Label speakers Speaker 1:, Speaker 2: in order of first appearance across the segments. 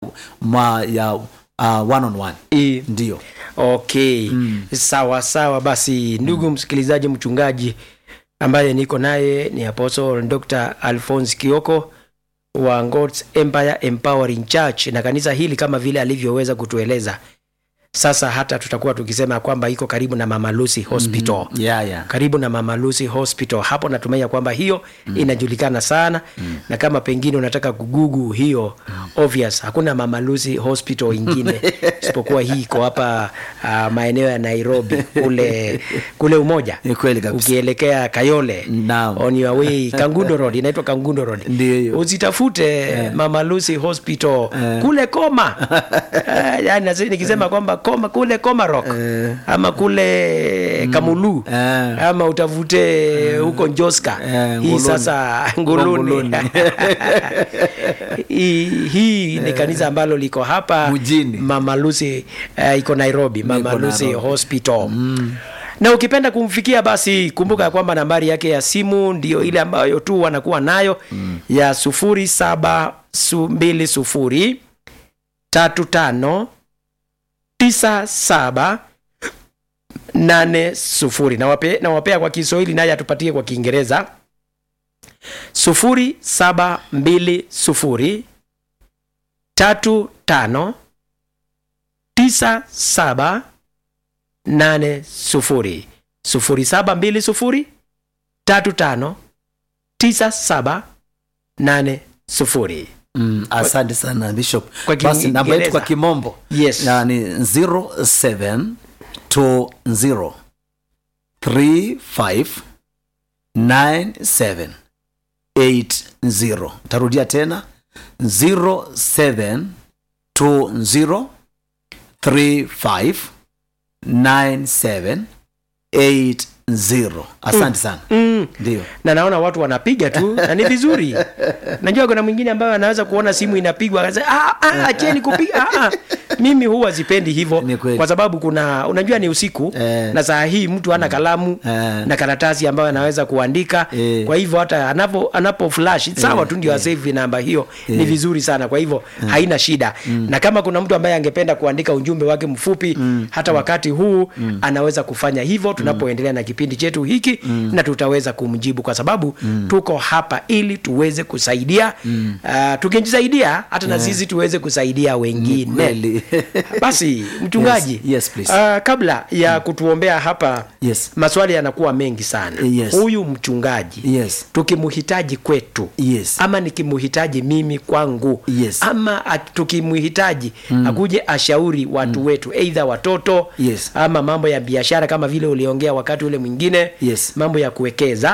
Speaker 1: one on one. Ndio.
Speaker 2: Okay. Sawa sawa basi ndugu msikilizaji, mchungaji ambaye niko naye ni Apostle Dr. Alphonse Kioko wa God's Empire Empowering Church, na kanisa hili kama vile alivyoweza kutueleza sasa hata tutakuwa tukisema kwamba iko karibu na Mama Lucy Hospital. Karibu na Mama Lucy Hospital. Hapo natumai kwamba hiyo inajulikana sana. Na kama pengine unataka kugugu hiyo, obvious hakuna Mama Lucy Hospital ingine isipokuwa hii iko hapa maeneo ya Nairobi kule Umoja.
Speaker 1: Ni kweli kabisa.
Speaker 2: Ukielekea Kayole on your way Kangundo Road, inaitwa Kangundo Road. Usitafute Mama Lucy Hospital kule Koma. Yani nikisema kwamba kule Komarok ama kule Kamulu ama utafute huko Njoska, hii sasa Nguluni. Hii ni kanisa ambalo liko hapa mjini. Mama Lucy iko Nairobi, Mama Lucy Hospital. Na ukipenda kumfikia basi kumbuka kwamba nambari yake ya simu ndio ile ambayo tu wanakuwa nayo ya 0720 35 9780. Nawapea kwa Kiswahili naye atupatie kwa Kiingereza. 0720 35 9780. 0720 35 9780.
Speaker 1: Asante sana Bishop. Basi namba yetu kwa kimombo ni 0720 35 9780. Tarudia tena 0720 35 9780. Asante sana. Ndio.
Speaker 2: Na naona watu wanapiga tu na ni vizuri. Najua kuna mwingine ambaye anaweza kuona simu inapigwa akasema acheni kupiga. Mimi huwa sipendi hivyo kwa sababu unajua ni usiku na saa hii mtu hana kalamu na karatasi ambayo anaweza kuandika. Kwa hivyo hata anapo flash sawa tu ndio save namba hiyo ni vizuri sana. Kwa hivyo haina shida. Na kama kuna mtu ambaye angependa kuandika ujumbe wake mfupi hata wakati huu anaweza kufanya hivyo tunapoendelea na kipindi chetu hiki na tutaweza kumjibu kwa sababu tuko hapa ili tuweze kusaidia. Tukijisaidia hata na sisi tuweze kusaidia wengine. Basi mchungaji,
Speaker 1: yes, please.
Speaker 2: Kabla ya kutuombea hapa, maswali yanakuwa mengi sana. Huyu mchungaji tukimhitaji kwetu ama nikimhitaji mimi kwangu ama tukimhitaji akuje ashauri watu wetu either watoto ama mambo ya biashara kama vile uliongea wakati ule mwingine, mambo ya kuwekeza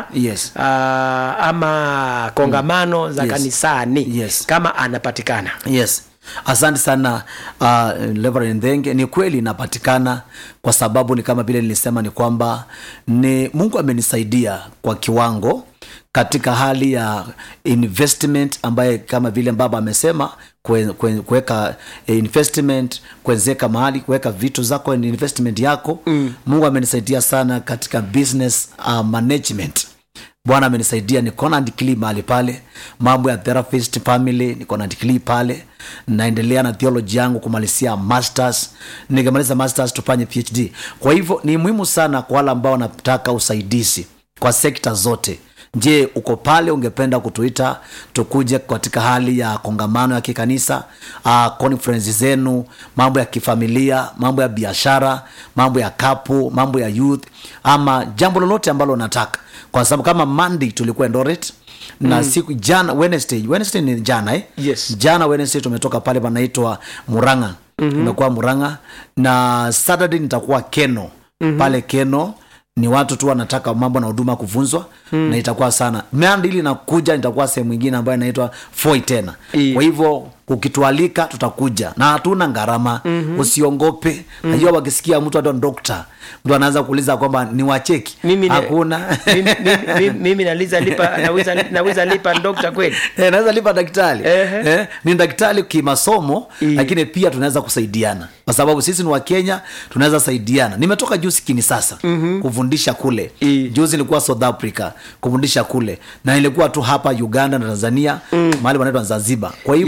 Speaker 2: ama kongamano za kanisani kama anapatikana.
Speaker 1: Asante sana Reverend Ndenge. Ni kweli inapatikana kwa sababu ni kama vile nilisema ni kwamba ni Mungu amenisaidia kwa kiwango katika hali ya investment ambaye kama vile baba amesema kuweka investment, kuwezeka mahali, kuweka vitu zako investment yako. Mungu amenisaidia sana katika business management. Bwana amenisaidia, niko na degree mahali pale, mambo ya therapist family, niko na degree pale. Naendelea na theology yangu kumalizia masters, nikamaliza masters tufanye PhD. Kwa hivyo ni muhimu sana kwa wale ambao wanataka usaidizi kwa sekta zote. Je, uko pale ungependa kutuita tukuje katika hali ya kongamano ya kikanisa, conference zenu, mambo ya kifamilia, mambo ya biashara, mambo ya kapu, mambo ya youth ama jambo lolote ambalo unataka. Kwa sababu kama Monday tulikuwa Eldoret na siku jana Wednesday ni jana jana Wednesday tumetoka pale panaitwa Murang'a. Tumekuwa Murang'a na Saturday nitakuwa Keno. Pale Keno ni watu tu wanataka mambo na huduma kuvunzwa na itakuwa sana. Monday ili nakuja nitakuwa sehemu nyingine ambayo inaitwa Foi tena. Kwa hivyo ukitualika tutakuja na hatuna gharama. Usiongope. Najua wakisikia mtu ndo doctor, mtu anaanza kuuliza kwamba ni wacheki. Hakuna.
Speaker 2: Mimi naweza lipa doctor kweli?
Speaker 1: Naweza lipa daktari. Ni daktari kimasomo lakini pia tunaweza kusaidiana. Kwa sababu sisi ni wa Kenya, tunaweza saidiana. Nimetoka juzi Kinshasa kufundisha kule. Juzi nilikuwa South Africa kufundisha kule. Na nilikuwa tu hapa Uganda na Tanzania, mahali wanaitwa Zanzibar. Kwa hivyo ni vizuri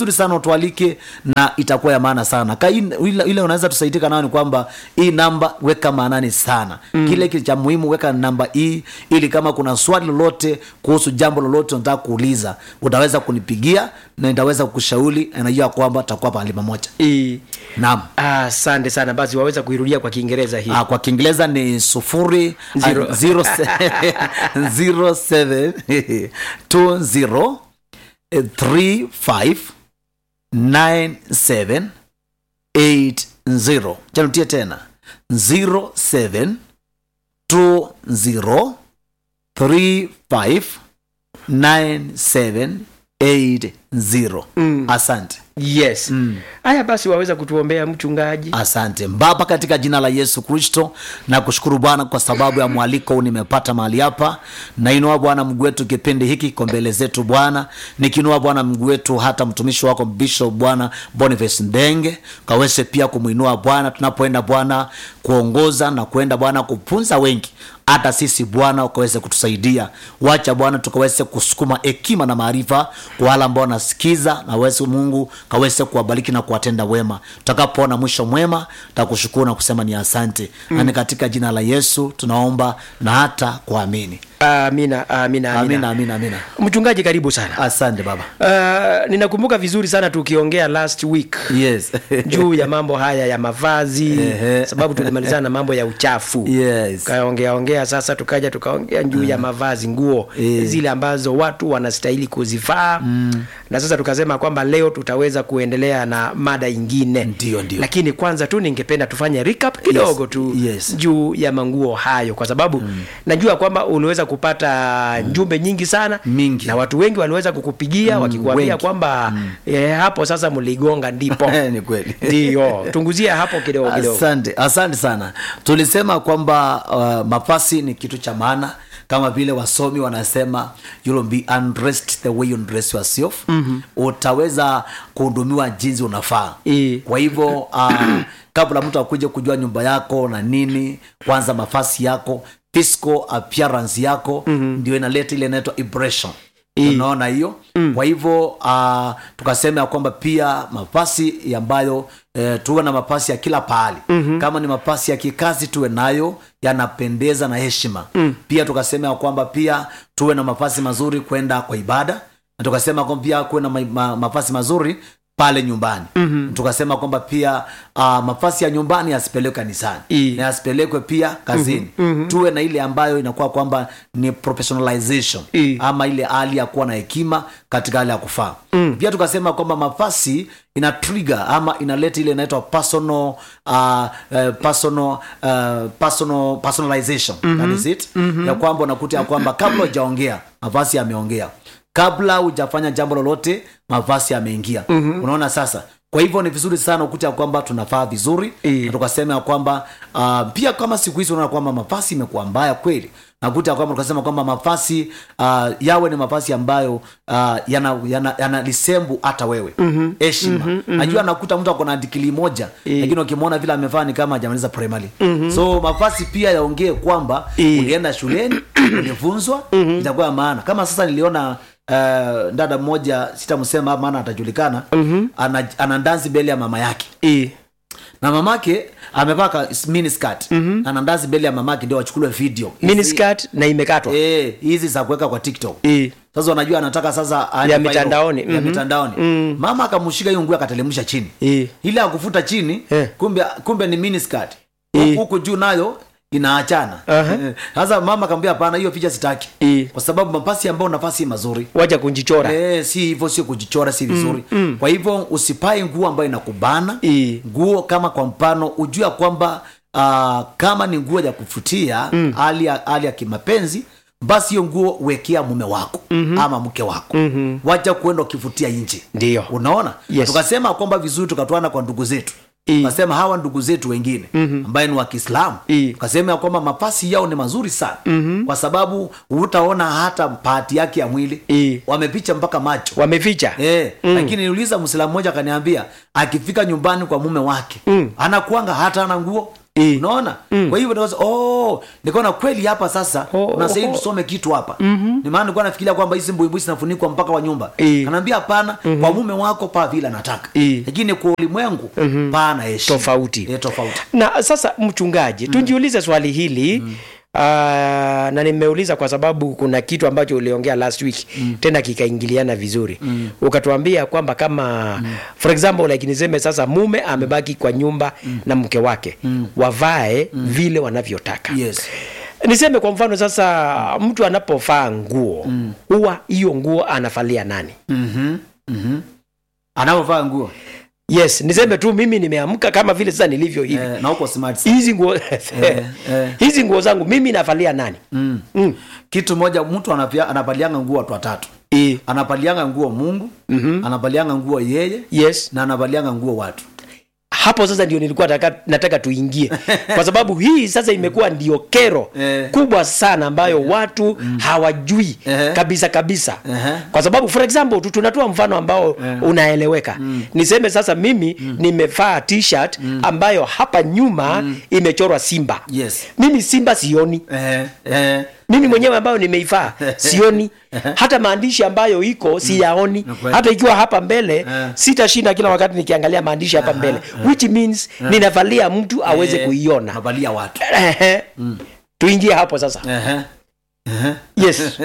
Speaker 1: vizuri sana utualike na itakuwa ya maana sana. Ile unaweza tusaidika nayo ni kwamba hii namba weka maanani sana. Kile cha muhimu weka namba hii, ili kama kuna swali lolote kuhusu jambo lolote unataka kuuliza, utaweza kunipigia na nitaweza kukushauri, na najua kwamba tutakuwa pale pamoja. Naam.
Speaker 2: Asante sana. Basi waweza kuirudia kwa Kiingereza hii?
Speaker 1: Kwa Kiingereza ni 0720359780. Chanutie tena 0720359780. Asante.
Speaker 2: Yes. Haya basi waweza kutuombea mchungaji?
Speaker 1: Asante. Baba, katika jina la Yesu Kristo, na kushukuru Bwana kwa sababu ya mwaliko nimepata mahali hapa. Na inua Bwana Mungu wetu kipindi hiki kwa mbele zetu Bwana. Nikinua Bwana Mungu wetu hata mtumishi wako Bishop Bwana Boniface Ndenge, kaweze pia kumuinua Bwana tunapoenda Bwana kuongoza na kuenda Bwana kupunza wengi. Hata sisi Bwana ukaweze kutusaidia. Wacha Bwana tukaweze kusukuma hekima na maarifa kwa wale ambao wanasikiza, na wewe Mungu kaweze kuwabariki na kuwatenda wema. Tutakapoona mwisho mwema, tutakushukuru na kusema ni asante. Na ni katika jina la Yesu tunaomba na hata kuamini.
Speaker 2: Amina. Mchungaji, karibu sana.
Speaker 1: Asante baba.
Speaker 2: Ninakumbuka vizuri sana tukiongea last week.
Speaker 1: Yes.
Speaker 2: juu ya mambo haya ya mavazi, sababu tulimalizana na mambo ya uchafu.
Speaker 1: Yes.
Speaker 2: Kaongea sasa tukaongea juu ya mavazi, nguo zile ambazo watu wanastahili kuzivaa. Na sasa tukasema kwamba leo tutaweza kuendelea na mada ingine.
Speaker 1: Ndio.
Speaker 2: Lakini kwanza tu ningependa tufanye recap kidogo tu juu ya manguo hayo, kwa sababu najua kwamba uliweza kupata jumbe nyingi sana
Speaker 1: mingi,
Speaker 2: na watu wengi waliweza kukupigia wakikuambia kwamba hapo sasa mligonga ndipo.
Speaker 1: Ni kweli.
Speaker 2: Ndio, tunguzia hapo kidogo.
Speaker 1: Asante sana. Tulisema kwamba mavazi ni kitu cha maana, kama vile wasomi wanasema you'll be undressed the way you dress yourself. Utaweza kuhudumiwa jinsi unafaa. Kwa hivyo kabla mtu akuje kujua nyumba yako na nini, kwanza mavazi yako, physical appearance yako ndio inaleta ile inaitwa impression. Unaona hiyo? Kwa hivyo tukasema kwamba pia mavazi ambayo tuwe na mavazi ya kila pahali. Kama ni mavazi ya kikazi tuwe nayo, yanapendeza na heshima. Pia tukasema kwamba pia tuwe na mavazi mazuri kwenda kwa ibada. Na tukasema kwamba pia kuwe na mavazi mazuri pale nyumbani. Tukasema kwamba pia mavazi ya nyumbani yasipelekwe kanisani na yasipelekwe pia kazini. Tuwe na ile ambayo inakuwa kwamba ni professionalization, ama ile hali ya kuwa na hekima katika hali ya kufaa. Pia tukasema kwamba mavazi ina trigger ama inaleta ile inaitwa personalization. That is it. Ya kwamba unakuta ya kwamba kabla hujaongea mavazi yameongea, kabla hujafanya jambo lolote mavazi yameingia. Unaona sasa? Kwa hivyo ni vizuri sana ukuta kwamba tunafaa vizuri. Na tukasema kwamba pia kama siku hizi unaona kwamba mavazi imekuwa mbaya kweli, nakuta kwamba tukasema kwamba mavazi yawe ni mavazi ambayo yana lisembu hata wewe. Heshima. Najua nakuta mtu akona dikili moja, lakini ukimwona vile amevaa ni kama hajamaliza primary. So mavazi pia yaongee kwamba ulienda shuleni, ulifunzwa, itakuwa maana. Kama sasa niliona dada mmoja, sitamsema maana atajulikana, anandansi mbele ya mama yake. Na mamake amevaa mini skirt. Anandansi mbele ya mamake ndio wachukulie video.
Speaker 2: Mini skirt na imekatwa.
Speaker 1: Hizi za kuweka kwa TikTok. Sasa unajua anataka sasa
Speaker 2: ya mitandaoni.
Speaker 1: Mama akamshika hiyo nguo akatelemsha chini. Ile akufuta chini, kumbe ni mini skirt. Huko juu nayo inaachana. Sasa mama akamwambia hapana, hiyo picha sitaki. Kwa sababu mavazi ambayo nafasi mazuri,
Speaker 2: wacha kujichora.
Speaker 1: Si hivyo, sio kujichora, si vizuri. Kwa hivyo usipae nguo ambayo inakubana. Nguo kama kwa mfano ujue kwamba kama ni nguo ya kufutia hali ya kimapenzi, basi hiyo nguo wekea mume wako ama mke wako. Wacha kuenda ukifutia nje.
Speaker 2: Ndio.
Speaker 1: Unaona? Tukasema kwamba vizuri, tukatoana kwa ndugu zetu. Tukasema hawa ndugu zetu wengine ambaye ni wa Kiislamu, tukasema kwamba mavazi yao ni mazuri sana. Kwa sababu utaona hata pati yake ya mwili wamepicha mpaka macho.
Speaker 2: Wameficha.
Speaker 1: Lakini niliuliza Muislamu mmoja akaniambia akifika nyumbani kwa mume wake anakuanga hata ana nguo. Unaona? Kwa hivyo nikaona kweli hapa sasa unastahili tusome kitu hapa. Ni maana nilikuwa nafikiria kwamba hizi mbuibui zinafunikwa mpaka wa nyumba. Kanaambia hapana, kwa mume wako paa vile anataka. Lakini kwa ulimwengu pana heshima.
Speaker 2: Tofauti.
Speaker 1: Tofauti.
Speaker 2: Na sasa mchungaji, tujiulize swali hili. Na nimeuliza kwa sababu kuna kitu ambacho uliongea last week tena kikaingiliana vizuri. Ukatuambia kwamba kama for example like niseme sasa mume amebaki kwa nyumba na mke wake wavae vile wanavyotaka.
Speaker 1: Yes.
Speaker 2: Niseme kwa mfano sasa mtu anapofaa nguo huwa hiyo nguo anavalia nani?
Speaker 1: Anapovaa nguo.
Speaker 2: Yes, niseme tu mimi nimeamka kama vile sasa nilivyo hivi.
Speaker 1: Na uko smart.
Speaker 2: Hizi nguo zangu mimi navalia nani?
Speaker 1: Kitu moja, mtu anavalianga nguo watu watatu. Anavalianga nguo Mungu, anavalianga nguo yeye,
Speaker 2: yes,
Speaker 1: na anavalianga nguo watu.
Speaker 2: Hapo sasa ndio nilikuwa nataka tuingie. Kwa sababu hii sasa imekuwa ndio kero kubwa sana ambayo watu hawajui kabisa. Kwa sababu for example tunatoa mfano ambao unaeleweka. Niseme sasa mimi nimevaa t-shirt ambayo hapa nyuma imechorwa simba.
Speaker 1: Yes.
Speaker 2: Mimi simba sioni. Mimi mwenyewe ambayo nimeivaa sioni. Hata maandishi ambayo iko siyaoni. Hata ikiwa hapa mbele sitashinda kila wakati nikiangalia maandishi hapa mbele, which means ninavalia mtu aweze kuiona.
Speaker 1: Navalia watu.
Speaker 2: Tuingie hapo sasa. Yes.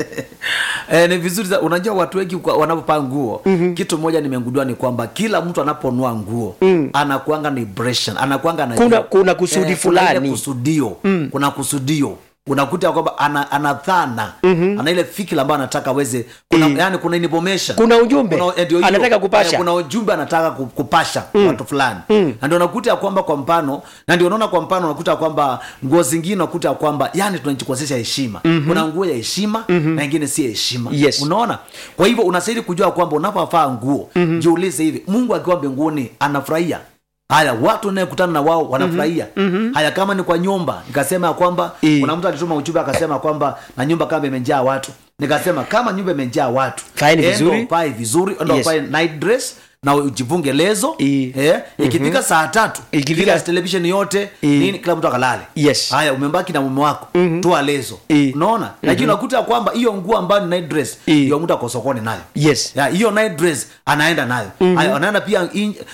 Speaker 1: Ni vizuri unajua watu wengi wanapopaa nguo, kitu moja nimegundua ni kwamba kila mtu anaponua nguo anakuanga na impression, anakuanga na
Speaker 2: kuna kusudi fulani.
Speaker 1: Kuna kusudio. Unakuta kwamba ana dhana, ana ile fikira ambayo anataka aweze yani kuna information.
Speaker 2: Kuna ujumbe anataka kupasha.
Speaker 1: Kuna ujumbe anataka kupasha watu fulani. Na ndio unakuta kwamba kwa mfano, na ndio unaona kwa mfano unakuta kwamba nguo zingine unakuta kwamba yani tunajikosesha heshima. Kuna nguo ya heshima na nyingine si heshima.
Speaker 2: Yes.
Speaker 1: Unaona? Kwa hivyo unastahili kujua kwamba unapovaa nguo, jiulize hivi, Mungu akiwa mbinguni anafurahia? Haya, watu wanayekutana na wao wanafurahia. Haya, kama ni kwa nyumba, nikasema kwamba kuna mtu alituma ujumbe akasema kwamba na nyumba kama imejaa watu. Nikasema kama nyumba imejaa watu,
Speaker 2: pae vizuri,
Speaker 1: ndio pae night dress na ujivunge lezo. Ikifika saa 3, ikifika television yote nini, kila mtu akalale.
Speaker 2: Yes.
Speaker 1: Haya, umebaki na mume wako, toa lezo. Unaona? Lakini unakuta kwamba hiyo nguo ambayo ni night dress hiyo mtu ako sokoni nayo.
Speaker 2: Yes.
Speaker 1: Hiyo night dress anaenda nayo. Anaenda pia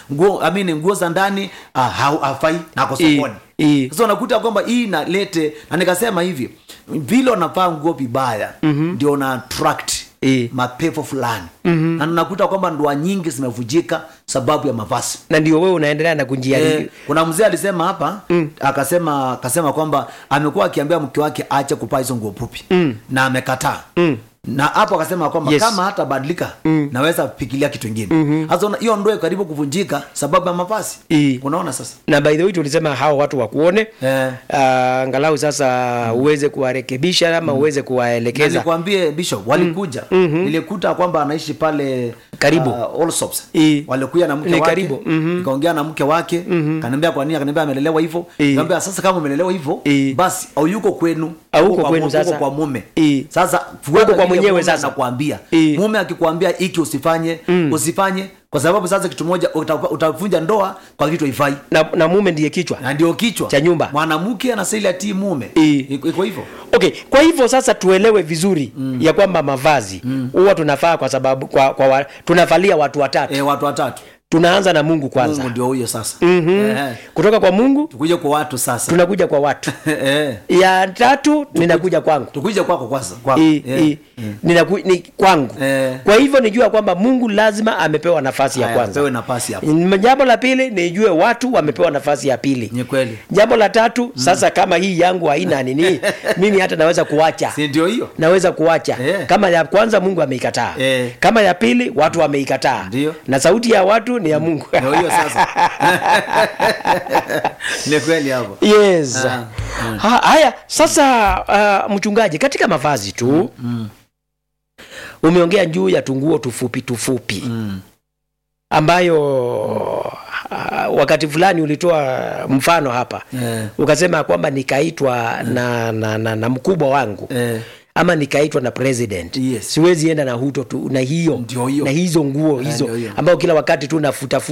Speaker 1: nguo za ndani hafai na ako sokoni. Sasa unakuta kwamba hii inalete, na nikasema hivi, vile unavaa nguo vibaya ndio na attract mapepo fulani. Na unakuta kwamba ndoa nyingi zimevujika sababu ya mavazi.
Speaker 2: Na ndio wewe unaendelea na kunjia.
Speaker 1: Kuna mzee alisema hapa, akasema kwamba amekuwa akiambia mke wake aache kuvaa hizo nguo fupi, na amekataa. Na hapo akasema kwamba kama hata badilika naweza fikiria kitu kingine. Sasa hiyo ndoa karibu kuvunjika sababu ya mavazi. Unaona sasa?
Speaker 2: Na by the way tulisema hao watu wakuone, angalau sasa uweze kuwarekebisha ama uweze kuwaelekeza.
Speaker 1: Nilikwambie Bishop walikuja. Nilikuta kwamba anaishi pale
Speaker 2: karibu
Speaker 1: Allsops. Walikuja na mke wake. Nikaongea na mke wake, kaniambia kwa nini, akaniambia amelelewa hivyo. Nikamwambia sasa kama umelelewa hivyo basi au yuko kwenu,
Speaker 2: au uko kwenu sasa
Speaker 1: kwa mume. Sasa
Speaker 2: kwa mwenyewe sasa
Speaker 1: nakwambia. Mume akikwambia hiki usifanye, usifanye, kwa sababu sasa kitu moja utavunja ndoa kwa kitu haifai.
Speaker 2: Na mume ndiye kichwa.
Speaker 1: Na ndio kichwa
Speaker 2: cha nyumba.
Speaker 1: Mwanamke anastahili atii mume. Iko hivyo.
Speaker 2: Okay, kwa hivyo sasa tuelewe vizuri ya kwamba mavazi huwa tunafaa kwa sababu tunavalia watu watatu.
Speaker 1: Watu watatu.
Speaker 2: Tunaanza na Mungu kwanza.
Speaker 1: Mungu ndio huyo sasa.
Speaker 2: Kutoka kwa Mungu
Speaker 1: tukuje kwa watu sasa.
Speaker 2: Tunakuja kwa watu. Ya tatu ninakuja kwangu.
Speaker 1: Tukuje kwako kwanza.
Speaker 2: Ni kwangu. Kwa hivyo nijua kwamba Mungu lazima amepewa nafasi ya kwanza.
Speaker 1: Apewe nafasi hapo.
Speaker 2: Jambo la pili nijue watu wamepewa nafasi ya pili.
Speaker 1: Ni kweli.
Speaker 2: Jambo la tatu sasa kama hii yangu haina nini, mimi hata naweza kuacha.
Speaker 1: Si ndio hiyo?
Speaker 2: Naweza kuacha. Kama ya kwanza Mungu ameikataa. Kama ya pili watu wameikataa. Na sauti ya watu ni ya Mungu.
Speaker 1: Ndio hiyo sasa. Ni kweli hapo.
Speaker 2: Yes. Haya sasa mchungaji, katika mavazi tu umeongea juu ya tunguo tufupi ambayo wakati fulani ulitoa mfano hapa ukasema kwamba nikaitwa na mkubwa wangu ama nikaitwa na president,
Speaker 1: Yes.
Speaker 2: siwezi enda na huto tu na hiyo na hizo nguo hizo ambao kila wakati tu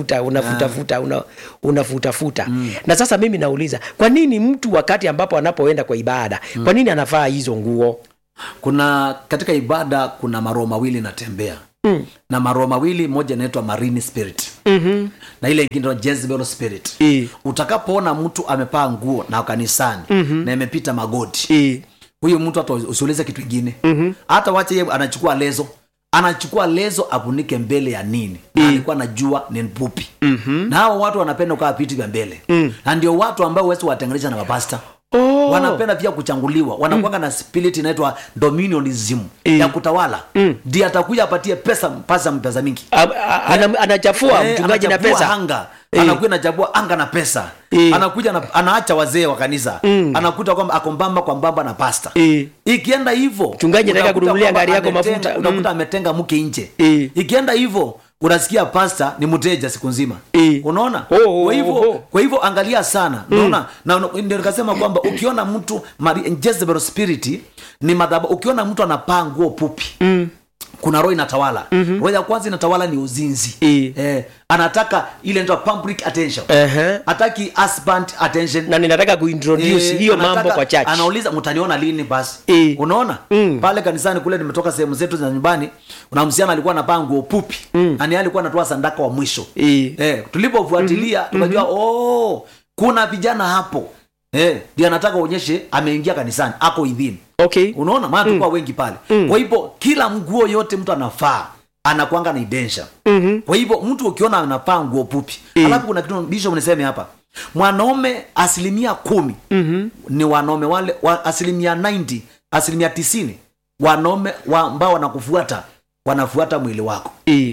Speaker 2: unafutafuta. Na sasa mimi nauliza, kwa nini mtu wakati ambapo anapoenda kwa ibada kwa nini anavaa hizo nguo?
Speaker 1: Kuna katika ibada kuna maroho mawili natembea. Na maroho mawili, moja inaitwa marine spirit. Na ile nyingine inaitwa Jezebel spirit. Utakapoona mtu amepaa nguo na kanisani na imepita magoti, huyo mtu hata usiulize kitu kingine. Hata wacha yeye anachukua lezo apunike mbele ya nini? Na alikuwa anajua ni mpupi. Na hao watu wanapenda kukaa viti vya mbele. Na ndio watu ambao wewe watenganisha na mapasta. Wanapenda pia kuchanguliwa. Wanakuanga na spirit inaitwa dominionism, ya kutawala. Ndiye atakuja apatie pesa mingi.
Speaker 2: Anachafua mchungaji na pesa.
Speaker 1: Anakuja anachafua anga na pesa. Anakuja anaacha wazee wa kanisa. Anakuta kwamba akombamba kwa mbamba na pasta. Ikienda hivyo,
Speaker 2: mchungaji anataka kununulia gari yako mafuta.
Speaker 1: Unakuta ametenga mke nje. Ikienda hivyo, unasikia pasta ni mteja siku nzima. Unaona? Kwa hivyo angalia sana. Unaona? Na ndio nikasema kwamba ukiona mtu Jezebel spirit ni madhabahu. Ukiona mtu anapaa nguo pupi, kuna roho inatawala. Roho ya kwanza inatawala ni uzinzi. Anataka ile ndio public attention. Hataki husband attention.
Speaker 2: Na ninataka kuintroduce hiyo mambo kwa church.
Speaker 1: Anauliza mtaniona lini basi? Unaona? Pale kanisani kule nimetoka sehemu zetu za nyumbani, unamsiana alikuwa anapaa nguo pupi. Ani alikuwa anatoa sadaka wa mwisho. Tulipofuatilia tukajua kuna vijana hapo. Ndio anataka uonyeshe ameingia kanisani, ako idhini. Unaona? Maana tulikuwa wengi pale. Kwa hivyo kila nguo yote mtu anafaa anakuanga na idensha. Kwa hivyo mtu ukiona anapaa nguo pupi, alafu kuna kitu bishop niseme hapa. Mwanaume 10% ni wanaume wale 90%, 90% wanaume ambao wanafuata mwili wako.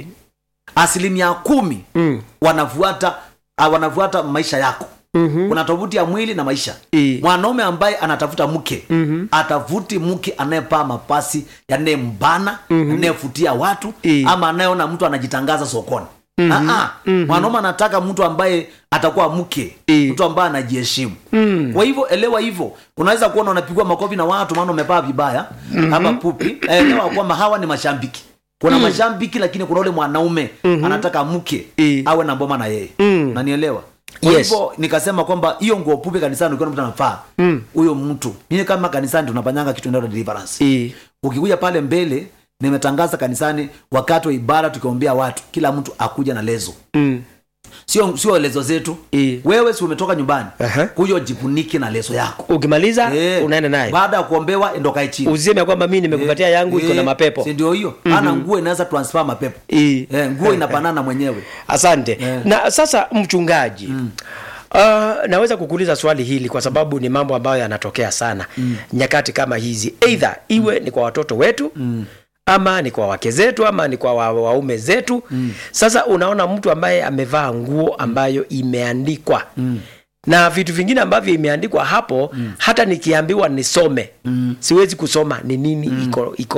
Speaker 1: 10% wanafuata maisha yako. Kuna tofauti ya mwili na maisha. Mwanaume ambaye anatafuta mke, atafuti mke anayepaa mapasi yanayembana, anayefutia watu, ama anayeona mtu anajitangaza sokoni. Mwanaume anataka mtu ambaye atakuwa mke, mtu ambaye anajiheshimu. Kwa hivyo elewa hivyo. Unaweza kuona unapigwa makofi na watu maana umepaa vibaya ama pupi. Elewa kwamba hawa ni mashambiki. Kuna mashambiki, lakini kuna yule mwanaume anataka mke awe na mboma na yeye. Na nielewa. Kwa hivyo nikasema kwamba hiyo nguo pupi kanisani ukiona mtu anafaa, huyo mtu. Mimi kama kanisani tunafanyanga kitu inaitwa deliverance. Ukikuja pale mbele, nimetangaza kanisani wakati wa ibada tukiombea watu, kila mtu akuja na lezo. Sio lezo zetu. Wewe si umetoka nyumbani, kuja jipunike na lezo yako.
Speaker 2: Ukimaliza unaenda naye.
Speaker 1: Baada ya kuombewa endo kae chini.
Speaker 2: Usiseme kwamba mimi nimekupatia yangu iko na mapepo.
Speaker 1: Si ndio hiyo? Ana nguo inaweza transfer mapepo. Nguo inapanana mwenyewe.
Speaker 2: Asante. Na sasa mchungaji, naweza kukuuliza swali hili kwa sababu ni mambo ambayo yanatokea sana nyakati kama hizi. Either iwe ni kwa watoto wetu, ama ni kwa wake zetu, ama ni kwa waume zetu. Sasa unaona mtu ambaye amevaa nguo ambayo imeandikwa na vitu vingine ambavyo imeandikwa hapo, hata nikiambiwa nisome siwezi kusoma ni nini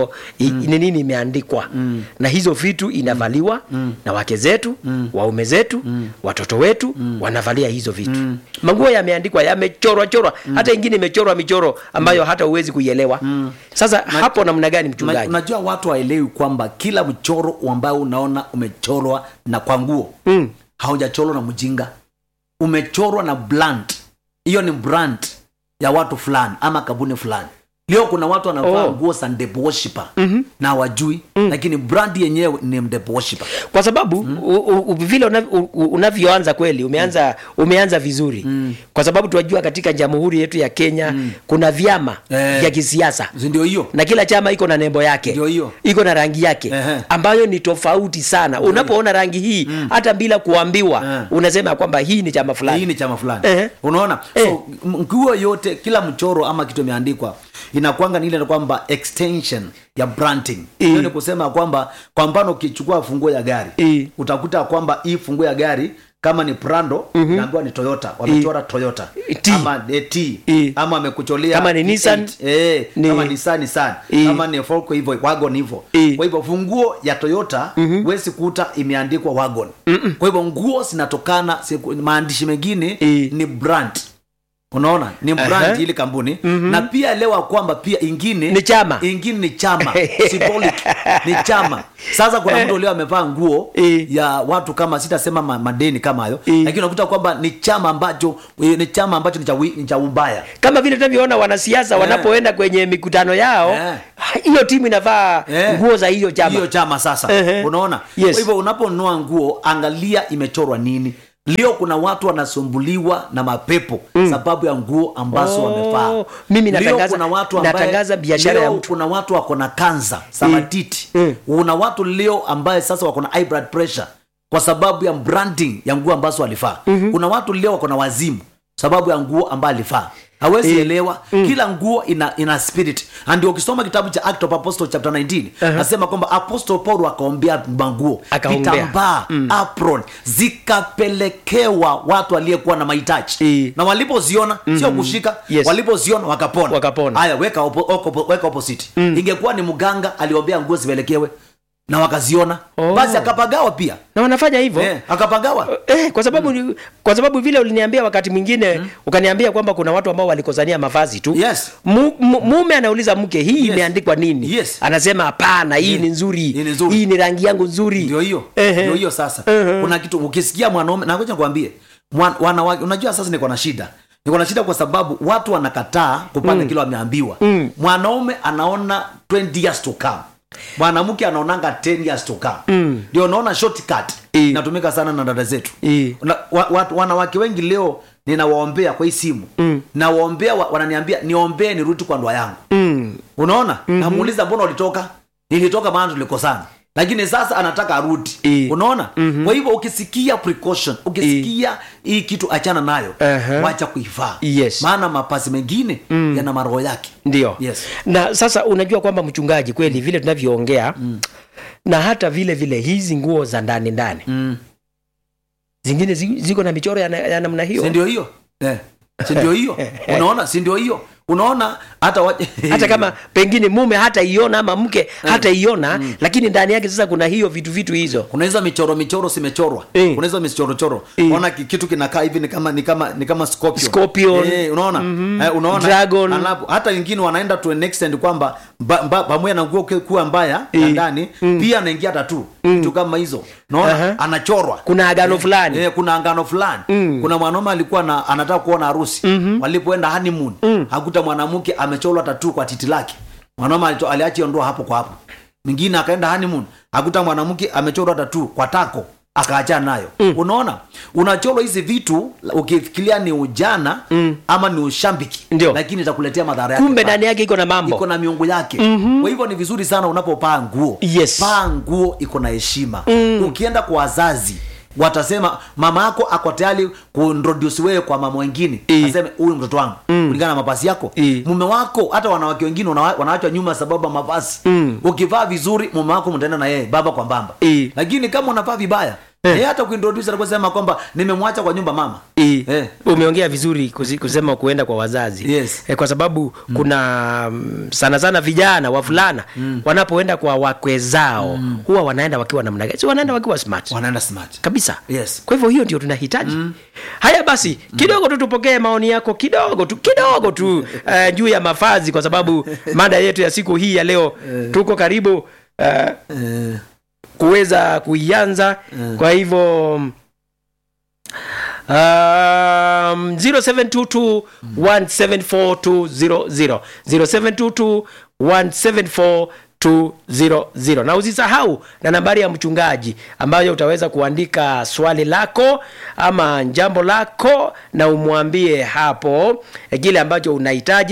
Speaker 2: ni nini imeandikwa. Na hizo vitu inavaliwa na wake zetu, waume zetu, watoto wetu wanavalia hizo vitu. Manguo yameandikwa, yamechorwa, hata ingine imechorwa michoro ambayo hata huwezi kuielewa. Sasa hapo namna gani mchungaji?
Speaker 1: Unajua watu waelewi kwamba kila mchoro ambao unaona umechorwa na kwa nguo, haujachorwa na mjinga. Umechorwa na brand. Hiyo ni brand ya watu fulani ama kampuni fulani. Leo kuna watu wanavaa nguo za devil worshiper na wajui, lakini brand yenyewe ni devil worshiper.
Speaker 2: Kwa sababu vile unavyoanza kweli umeanza vizuri. Kwa sababu tunajua katika jamhuri yetu ya Kenya kuna vyama vya kisiasa.
Speaker 1: Ndio hiyo.
Speaker 2: Na kila chama iko na nembo yake.
Speaker 1: Ndio hiyo.
Speaker 2: Iko na rangi yake ambayo ni tofauti sana. Unapoona rangi hii hata bila kuambiwa unasema kwamba hii ni chama fulani.
Speaker 1: Hii ni chama fulani. Unaona? So nguo yote, kila mchoro ama kitu imeandikwa inakuanga ni ile kwamba extension ya branding. Hiyo ni kusema kwamba kwa mfano ukichukua funguo ya gari, utakuta kwamba hii funguo ya gari kama ni Prado naambiwa ni Toyota, wamechora Toyota ama T ama amekucholea
Speaker 2: kama ni Nissan
Speaker 1: kama ni Nissan kama ni Volkswagen hivyo, wagon hivyo. Kwa hivyo funguo ya Toyota huwezi kuta imeandikwa wagon. Kwa hivyo nguo zinatokana, maandishi mengine ni brand. Unaona ni brand ile kampuni na pia elewa kwamba pia ingine
Speaker 2: ni chama
Speaker 1: symbolic ni chama. Sasa kuna mtu leo amevaa nguo ya watu kama sitasema madeni kama hayo, lakini unakuta kwamba ni chama ambacho ni cha ubaya,
Speaker 2: kama vile tunavyoona wanasiasa wanapoenda kwenye mikutano yao hiyo timu inavaa nguo za hiyo chama
Speaker 1: sasa. Unaona kwa hivyo unaponunua nguo angalia imechorwa nini. Leo kuna watu wanasumbuliwa na mapepo sababu ya nguo ambazo wamevaa.
Speaker 2: Mimi natangaza biashara ya mtu.
Speaker 1: Kuna watu wako na kansa samatiti. Kuna watu leo ambaye sasa wako na high blood pressure kwa sababu ya branding ya nguo ambazo walivaa. Kuna watu leo wako na wazimu sababu ya nguo ambazo alivaa. Hawezi elewa kila nguo ina spirit. And ukisoma kitabu cha Acts of Apostles chapter 19 nasema kwamba Apostle Paul akaombea nguo, kitambaa, apron zikapelekewa watu waliyekuwa na mahitaji. Na walipoziona sio kushika, walipoziona wakapona. Haya weka opposite. Ingekuwa ni mganga aliombea nguo zipelekewe na wakaziona, basi akapagawa pia.
Speaker 2: Na wanafanya hivyo
Speaker 1: akapagawa
Speaker 2: kwa sababu vile uliniambia wakati mwingine ukaniambia kwamba kuna watu ambao walikosania mavazi tu. Mume anauliza mke hii imeandikwa nini? Anasema hapana, hii ni nzuri. Hii ni rangi yangu nzuri.
Speaker 1: Ndio hiyo sasa. Kuna kitu ukisikia mwanaume, na ngoja nikwambie, unajua sasa niko na shida kwa sababu watu wanakataa kupanda kile wameambiwa. Mwanaume anaona 20 years to come, mwanamke anaonanga 10 years to come. Ndio unaona shortcut inatumika sana na dada zetu. Wanawake wengi leo ninawaombea kwa hii simu. Nawaombea wananiambia niombee nirudi kwa ndoa yangu. Unaona? Namuuliza mbona ulitoka? Nilitoka maana tulikosana. Lakini sasa anataka arudi. Unaona? Kwa hivyo ukisikia precaution, ukisikia hii kitu achana nayo, wacha kuivaa. Maana mapasi mengine yana maroho yake.
Speaker 2: Ndio. Na sasa unajua kwamba mchungaji kweli vile tunavyoongea na hata vile hizi nguo za ndani zingine ziko na michoro ya namna hiyo.
Speaker 1: Si ndio hiyo? Si ndio hiyo? Unaona? Si ndio hiyo? Unaona
Speaker 2: hata kama pengine mume hata iona ama mke hata iona, lakini ndani yake sasa kuna hiyo vitu hizo.
Speaker 1: Kuna hizo michoro simechorwa. Kuna hizo michoro. Unaona kitu kinakaa hivi ni kama scorpion. Unaona? Unaona
Speaker 2: dragon.
Speaker 1: Hata wengine wanaenda to an extent kwamba pamoja na nguo kuwa mbaya ndani pia anaingia tattoo. Kitu kama hizo. Unaona? Anachorwa.
Speaker 2: Kuna agano fulani.
Speaker 1: Kuna agano fulani. Kuna mwanaume alikuwa anataka kuona harusi. Walipoenda honeymoon hakuta mwanamke amechorwa tattoo kwa titi lake. Mwanaume aliacha ondoa hapo kwa hapo. Mwingine akaenda honeymoon hakuta mwanamke amechorwa tattoo kwa tako, akaachana nayo. Unaona? Unachorwa hizi vitu ukifikiria ni ujana ama ni ushambiki, lakini itakuletea madhara yake.
Speaker 2: Kumbe ndani yake iko na mambo,
Speaker 1: iko na miungu yake. Kwa hivyo ni vizuri sana unapopaa nguo. Paa nguo iko na heshima. Ukienda kwa wazazi watasema mama yako ako tayari kuintroduce wewe kwa mama wengine. Aseme huyu mtoto wangu kulingana na mavazi yako. Mume wako hata wanawake wengine wanaachwa nyuma sababu ya mavazi. Ukivaa vizuri mume wako mtaenda na yeye baba kwa mbamba. Lakini kama unavaa vibaya hata kuintroduce na kusema kwamba nimemwacha kwa nyumba mama.
Speaker 2: Umeongea vizuri kusema kuenda kwa wazazi. Kwa sababu kuna sana vijana wavulana wanapoenda kwa wakwe zao huwa wanaenda wakiwa namna gani? Wanaenda wakiwa smart.
Speaker 1: Wanaenda smart
Speaker 2: kabisa. Kwa hivyo hiyo ndio tunahitaji. Haya basi kidogo tu tupokee maoni yako kidogo tu juu ya mavazi, kwa sababu mada yetu ya siku hii ya leo tuko karibu kuweza kuianza. Kwa hivyo 0722174200 0722174200 na usisahau na nambari ya mchungaji ambayo utaweza kuandika swali lako ama jambo lako na umwambie hapo kile ambacho unahitaji.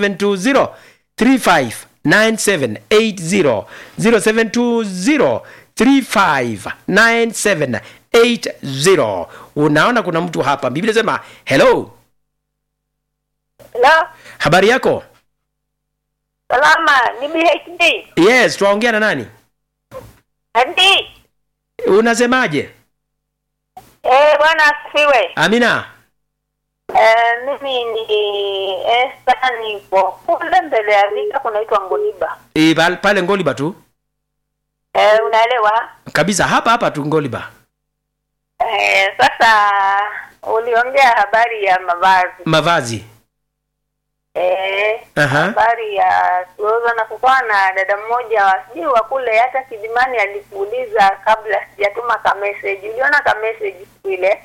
Speaker 2: 0720359780 0720359780. Unaona kuna mtu hapa. Biblia sema hello.
Speaker 3: Hello.
Speaker 2: Habari yako?
Speaker 3: Salama, ni BHD.
Speaker 2: Yes, tunaongea na nani?
Speaker 3: Andi.
Speaker 2: Unasemaje?
Speaker 3: Bwana asifiwe.
Speaker 2: Amina.
Speaker 3: Mimi ni Esther, niko kule mbele ya vika kunaitwa Ngoliba.
Speaker 2: Pale Ngoliba tu?
Speaker 3: Unaelewa?
Speaker 2: Kabisa hapa tu Ngoliba.
Speaker 3: Sasa Uliongea habari ya
Speaker 2: Mavazi.
Speaker 3: Habari ya tuoza na kukuwa na dada mmoja sijui wa kule hata Kidimani alikuuliza kabla sijatuma ka message. Uliona ka message ile?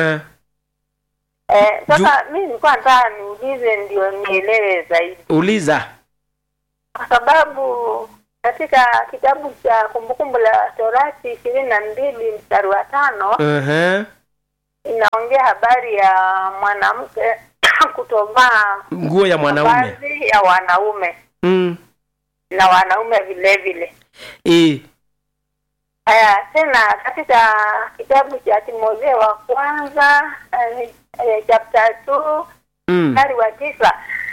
Speaker 3: Sasa mimi nilikuwa nataka niulize ndio nielewe zaidi.
Speaker 2: Uliza.
Speaker 3: Kwa sababu katika kitabu cha Kumbukumbu la Torati 22 mstari wa 5 inaongea habari ya mwanamke kutovaa
Speaker 2: nguo ya mwanaume.
Speaker 3: Mavazi ya wanaume. Na wanaume vile vile. Haya tena katika kitabu cha Timotheo wa kwanza chapter 2 mstari wa 9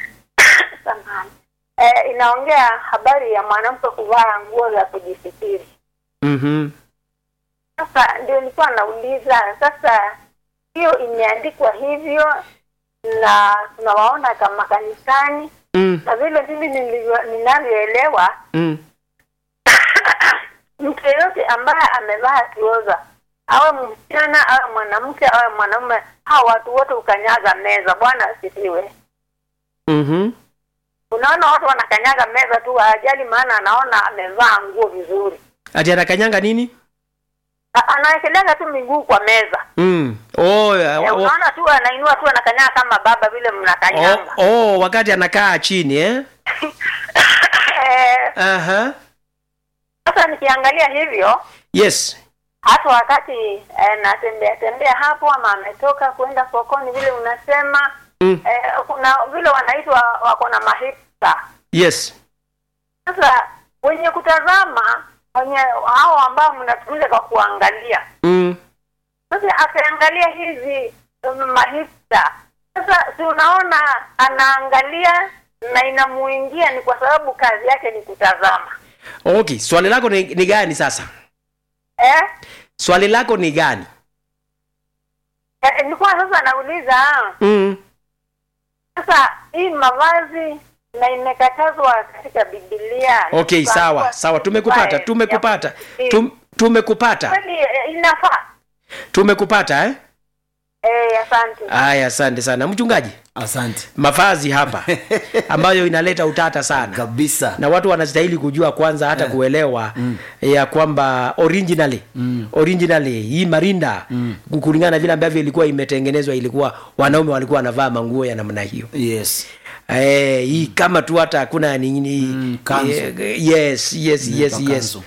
Speaker 3: inaongea habari ya mwanamke kuvaa nguo za kujisitiri. Sasa ndio nilikuwa nauliza, sasa hiyo imeandikwa hivyo na tunawaona kama kanisani na vile mimi ninavyoelewa mtu yote ambaye amevaa trouser awe msichana awe mwanamke awe mwanaume, hao watu wote ukanyaga meza. Bwana asifiwe. Unaona watu wanakanyaga meza tu ajali, maana anaona amevaa nguo vizuri.
Speaker 2: Ati anakanyanga nini?
Speaker 3: Anaekelea tu miguu kwa meza. Unaona tu anainua tu anakanyaga kama baba vile mnakanyanga.
Speaker 2: Wakati anakaa chini
Speaker 3: Sasa nikiangalia hivyo,
Speaker 2: yes.
Speaker 3: Hata wakati natembea hapo ama ametoka kwenda sokoni vile unasema kuna vile wanaitwa wako na mahipsta.
Speaker 2: Yes.
Speaker 3: Sasa wenye kutazama wenye hao ambao mnatumia kwa kuangalia. Sasa akaangalia hizi mahipsta. Sasa si unaona anaangalia na inamuingia ni kwa sababu kazi yake ni kutazama.
Speaker 2: Okay, swali lako ni gani sasa? Swali lako ni gani?
Speaker 3: Nilikuwa sasa nauliza. Sasa hii mavazi na imekatazwa katika Biblia.
Speaker 2: Okay, sawa. Tumekupata.
Speaker 3: Kwani inafaa?
Speaker 2: Tumekupata
Speaker 3: Asante.
Speaker 2: Haya, asante sana mchungaji.
Speaker 1: Asante.
Speaker 2: Mavazi hapa ambayo inaleta utata sana
Speaker 1: kabisa,
Speaker 2: na watu wanastahili kujua kwanza hata kuelewa ya kwamba originally hii marinda kulingana na vile ambavyo ilikuwa imetengenezwa ilikuwa wanaume walikuwa wanavaa manguo ya namna hiyo.
Speaker 1: Yes.
Speaker 2: Hii kama tu hata hakuna nini yes.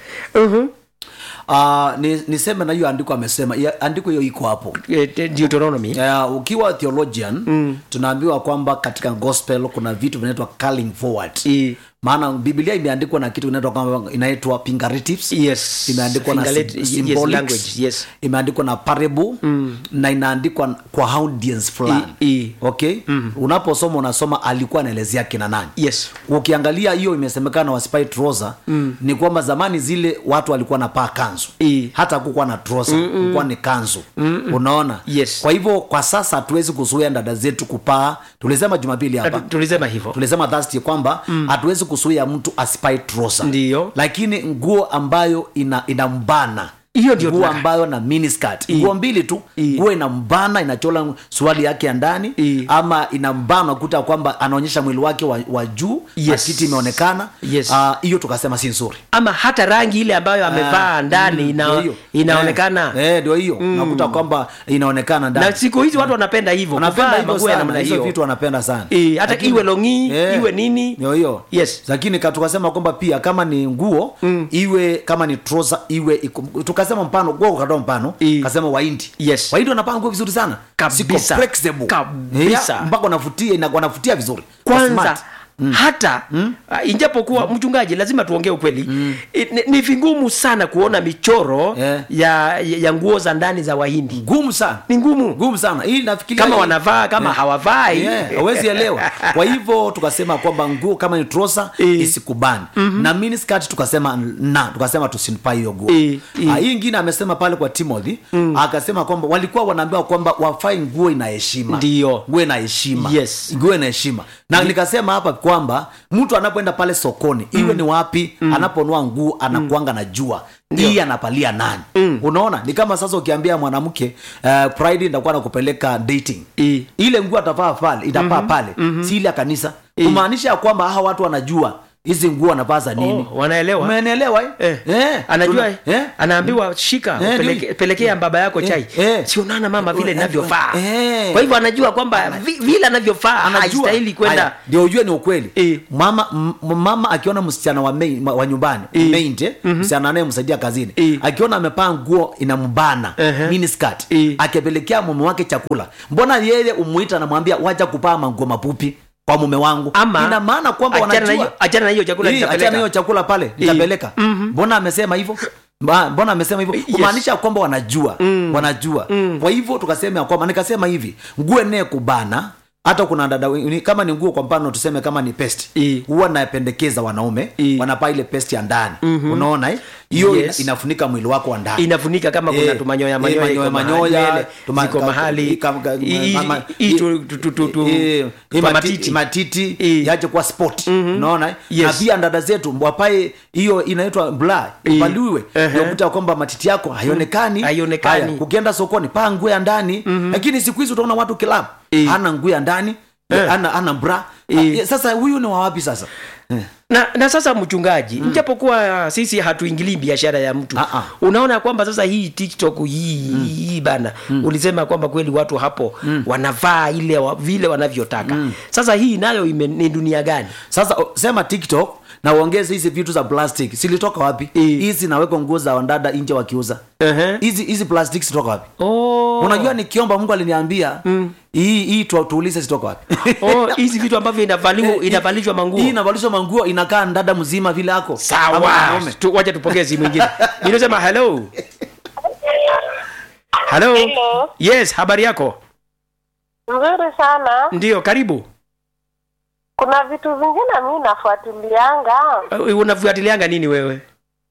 Speaker 1: Niseme na hiyo andiko amesema. Andiko hiyo iko hapo.
Speaker 2: Deuteronomy.
Speaker 1: Ukiwa theologian tunaambiwa kwamba katika gospel kuna vitu vinaitwa calling forward. Maana Biblia imeandikwa na kitu inaitwa imperatives.
Speaker 2: Yes.
Speaker 1: Imeandikwa na symbolic
Speaker 2: language. Yes.
Speaker 1: Imeandikwa na parable na inaandikwa kwa audience fulani. Okay? Unaposoma unasoma alikuwa anaelezea kina nani.
Speaker 2: Yes.
Speaker 1: Ukiangalia hiyo imesemekana wasipai trouser ni kwamba zamani zile watu walikuwa napaa kanzu. Hata kukuwa na trouser, kulikuwa ni kanzu. Unaona?
Speaker 2: Yes.
Speaker 1: Kwa hivyo kwa sasa hatuwezi kuzuia dada zetu kupaa. Tulisema Jumapili hapa.
Speaker 2: Tulisema hivyo.
Speaker 1: Tulisema Thursday kwamba hatuwezi kuzuia mtu asipai trouser.
Speaker 2: Ndiyo.
Speaker 1: Lakini nguo ambayo inambana,
Speaker 2: hiyo ndio
Speaker 1: nguo ambayo na miniskirt, nguo mbili tu, nguo inambana inachola swali yake ya ndani ama inambana kuta kwamba anaonyesha mwili wake wa juu, kiti imeonekana. Hiyo tukasema si nzuri.
Speaker 2: Ama hata rangi ile ambayo amevaa ndani inaonekana.
Speaker 1: Ndio hiyo. Nakuta kwamba inaonekana ndani.
Speaker 2: Na siku hizi watu wanapenda hivyo.
Speaker 1: Wanapenda hivyo sana. Hizo vitu wanapenda sana.
Speaker 2: Hata iwe longi, iwe nini.
Speaker 1: Ndio hiyo.
Speaker 2: Yes.
Speaker 1: Lakini tukasema kwamba pia kama ni nguo iwe kama ni trouser iwe tukasema mfano kasema Wahindi.
Speaker 2: Yes.
Speaker 1: Wahindi wanapanga nguo vizuri sana.
Speaker 2: Kabisa.
Speaker 1: Siko flexible.
Speaker 2: Kabisa.
Speaker 1: Mpaka wanavutia vizuri.
Speaker 2: Kwanza hata injapokuwa mchungaji lazima tuongee ukweli, ni vingumu sana kuona michoro ya nguo za ndani za Wahindi.
Speaker 1: Ngumu sana.
Speaker 2: Ni ngumu
Speaker 1: sana. Hii nafikiria
Speaker 2: kama wanavaa kama hawavai
Speaker 1: hawezi elewa. Kwa hivyo tukasema kwamba nguo kama ni trouser isikubani. Na miniskirt tukasema tusimpai hiyo nguo. Hii nyingine amesema pale kwa Timothy, akasema kwamba walikuwa wanaambiwa kwamba wafai nguo ina heshima.
Speaker 2: Ndio.
Speaker 1: Nguo ina heshima.
Speaker 2: Yes.
Speaker 1: Nguo ina heshima. Na nikasema hapa kwamba mtu anapoenda pale sokoni iwe ni wapi anaponua nguo anakuanga na jua hii anapalia nani. Unaona ni kama sasa ukiambia mwanamke Pride nitakuwa nakupeleka dating, ile nguo atavaa pale itapaa pale si ile kanisa, kumaanisha kwamba hawa watu wanajua hizi nguo anavaza nini.
Speaker 2: Wanaelewa.
Speaker 1: Umeelewa
Speaker 2: anajua anaambiwa shika pelekea baba yako chai. Si unaona mama vile ninavyofaa. Kwa hivyo anajua kwamba vile anavyofaa haistahili kwenda.
Speaker 1: Ndio ujue ni ukweli. Mama akiona msichana wa nyumbani, maid, msichana anayemsaidia kazini, akiona amepaa nguo inambana, mini skirt, akipelekea mume wake chakula, mbona yeye umuita na mwambia wacha kupaa manguo mapupi kwa mume wangu? Ina maana kwamba wanajua
Speaker 2: achana na hiyo chakula nitapeleka.
Speaker 1: Achana hiyo chakula pale nitapeleka. Mbona amesema hivyo? Mbona amesema hivyo? Kumaanisha kwamba wanajua. Wanajua. Kwa hivyo tukasema kwamba nikasema hivi, nguo nene kubana, hata kuna dada kama ni nguo kwa mfano tuseme kama ni paste, huwa napendekeza wanaume wanapaa ile paste ya ndani. Unaona hiyo inafunika mwili wako wa ndani.
Speaker 2: Inafunika kama kuna tumanyoya ziko mahali
Speaker 1: matiti yaje kwa sport. Unaona na pia dada zetu wapae hiyo inaitwa bra paliwe, unakuta kwamba matiti yako haionekani. Ukienda sokoni paa nguo ya ndani, lakini siku hizi utaona watu club hana nguo ya ndani, ana bra. Sasa huyu ni wa wapi sasa?
Speaker 2: Na sasa mchungaji, njapokuwa sisi hatuingilii biashara ya mtu, unaona kwamba sasa hii TikTok hii bana, ulisema kwamba kweli watu hapo wanavaa ile vile wanavyotaka. Sasa hii nayo ni dunia gani? Sasa
Speaker 1: sema TikTok na uongeze hizi vitu za plastic. Silitoka wapi? Hizi naweka nguo za wandada nje wakiuza. Hizi plastic zitoka wapi? Unajua nikiomba Mungu aliniambia hii tuulize zitoka wapi?
Speaker 2: Hizi vitu ambavyo inavalishwa manguo.
Speaker 1: Hii inavalishwa manguo inakaa ndada mzima vile yako.
Speaker 2: Sawa. Wacha tupokee simu nyingine. Ninasema hello. Hello. Yes, habari yako?
Speaker 3: Nzuri sana.
Speaker 2: Ndio, karibu.
Speaker 3: Kuna vitu vingine mimi nafuatilianga.
Speaker 2: Unafuatilianga nini wewe?